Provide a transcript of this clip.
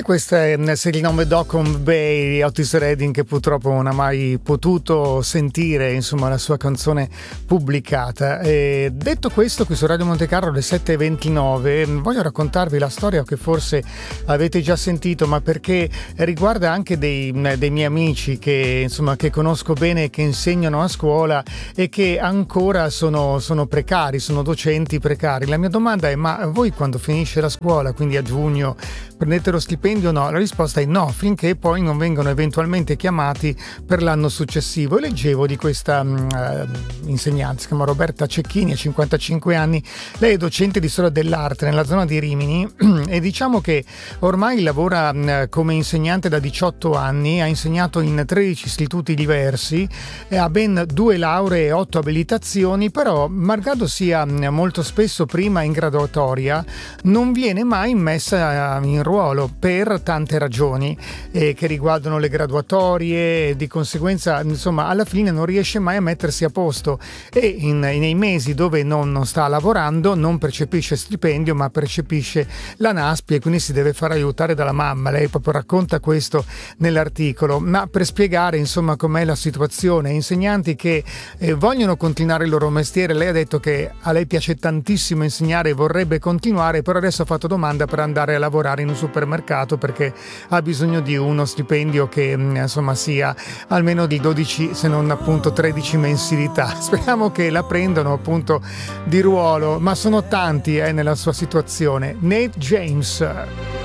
E questa è Céline Dion con Bay, Otis Redding, che purtroppo non ha mai potuto sentire, insomma, la sua canzone pubblicata. E detto questo, qui su Radio Monte Carlo alle 7:29 voglio raccontarvi la storia che forse avete già sentito, ma perché riguarda anche dei miei amici che, insomma, che conosco bene e che insegnano a scuola e che ancora sono precari, sono docenti precari. La mia domanda è: ma voi quando finisce la scuola, quindi a giugno, prendete lo stipendio? No, la risposta è no, finché poi non vengono eventualmente chiamati per l'anno successivo. E leggevo di questa insegnante, si chiama Roberta Cecchini, ha 55 anni, lei è docente di storia dell'arte nella zona di Rimini e diciamo che ormai lavora come insegnante da 18 anni, ha insegnato in 13 istituti diversi, ha ben 2 lauree e 8 abilitazioni, però malgrado sia molto spesso prima in graduatoria non viene mai messa in ruolo per tante ragioni che riguardano le graduatorie e di conseguenza, insomma, alla fine non riesce mai a mettersi a posto e nei mesi dove non sta lavorando non percepisce stipendio ma percepisce la NASPI e quindi si deve far aiutare dalla mamma. Lei proprio racconta questo nell'articolo, ma per spiegare, insomma, com'è la situazione. Insegnanti che vogliono continuare il loro mestiere. Lei ha detto che a lei piace tantissimo insegnare e vorrebbe continuare, però adesso ha fatto domanda per andare a lavorare in un supermercato perché ha bisogno di uno stipendio che, insomma, sia almeno di 12, se non appunto 13 mensilità. Speriamo che la prendano appunto di ruolo, ma sono tanti nella sua situazione. Nate James.